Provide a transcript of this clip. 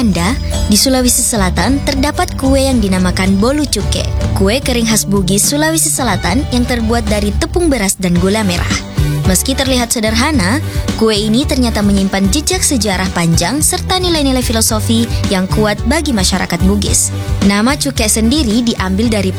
Anda, di Sulawesi Selatan terdapat kue yang dinamakan bolu cuke. Kue kering khas Bugis, Sulawesi Selatan yang terbuat dari tepung beras dan gula merah. Meski terlihat sederhana, kue ini ternyata menyimpan jejak sejarah panjang serta nilai-nilai filosofi yang kuat bagi masyarakat Bugis. Nama cuke sendiri diambil dari